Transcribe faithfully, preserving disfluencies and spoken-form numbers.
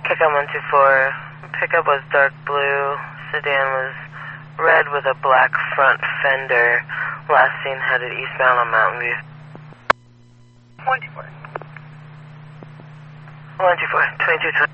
Kick on one two four. Pickup was dark blue. Sedan was red with a black front fender. Last seen headed eastbound on Mountain View. one two four. one two four. twenty-two twenty.